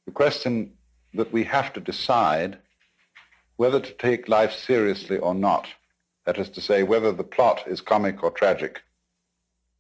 the question that we have to decide whether to take life seriously or not. That is to say, whether the plot is comic or tragic.